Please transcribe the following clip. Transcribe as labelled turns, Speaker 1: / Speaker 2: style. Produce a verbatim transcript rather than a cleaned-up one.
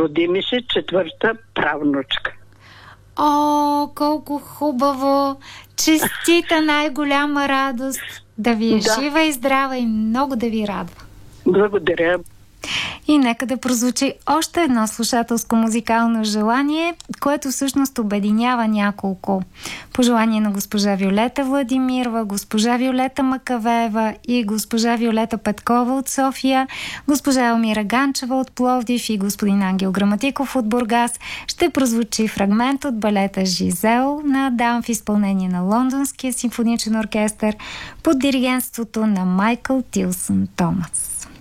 Speaker 1: роди ми се четвърта правнучка.
Speaker 2: О, колко хубаво! Честита, най-голяма радост! Да ви е да. Жива и здрава и много да ви радва.
Speaker 1: Благодаря.
Speaker 2: И нека да прозвучи още едно слушателско музикално желание, което всъщност обединява няколко. Пожелание на госпожа Виолета Владимирова, госпожа Виолета Макавеева и госпожа Виолета Петкова от София, госпожа Елмира Ганчева от Пловдив и господин Ангел Граматиков от Бургас. Ще прозвучи фрагмент от балета Жизел на Адам в изпълнение на Лондонския симфоничен оркестър под диригентството на Майкъл Тилсън Томас.